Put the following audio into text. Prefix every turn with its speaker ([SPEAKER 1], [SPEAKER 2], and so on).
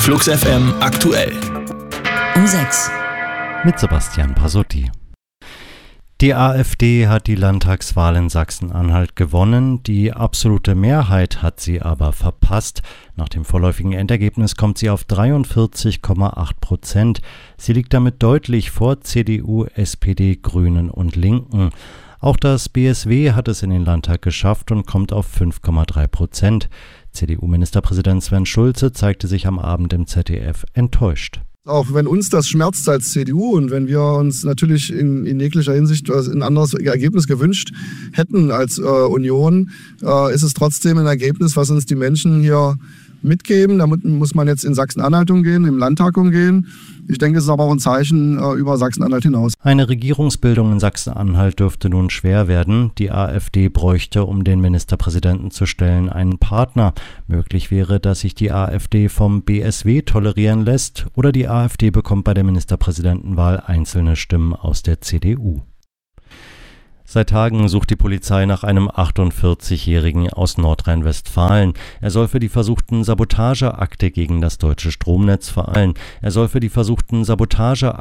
[SPEAKER 1] Flux FM aktuell.
[SPEAKER 2] Um 6.
[SPEAKER 3] Mit Sebastian Pasotti. Die AfD hat die Landtagswahl in Sachsen-Anhalt gewonnen, die absolute Mehrheit hat sie aber verpasst. Nach dem vorläufigen Endergebnis kommt sie auf 43,8%. Sie liegt damit deutlich vor CDU, SPD, Grünen und Linken. Auch das BSW hat es in den Landtag geschafft und kommt auf 5,3%. CDU-Ministerpräsident Sven Schulze zeigte sich am Abend im ZDF enttäuscht.
[SPEAKER 4] Auch wenn uns das schmerzt als CDU und wenn wir uns natürlich in jeglicher Hinsicht ein anderes Ergebnis gewünscht hätten als Union, ist es trotzdem ein Ergebnis, was uns die Menschen hier mitgeben. Damit muss man jetzt in Sachsen-Anhalt umgehen, im Landtag umgehen. Ich denke, es ist aber auch ein Zeichen über Sachsen-Anhalt hinaus.
[SPEAKER 3] Eine Regierungsbildung in Sachsen-Anhalt dürfte nun schwer werden. Die AfD bräuchte, um den Ministerpräsidenten zu stellen, einen Partner. Möglich wäre, dass sich die AfD vom BSW tolerieren lässt oder die AfD bekommt bei der Ministerpräsidentenwahl einzelne Stimmen aus der CDU. Seit Tagen sucht die Polizei nach einem 48-Jährigen aus Nordrhein-Westfalen. Er soll für die versuchten Sabotageakte gegen das deutsche Stromnetz verurteilt.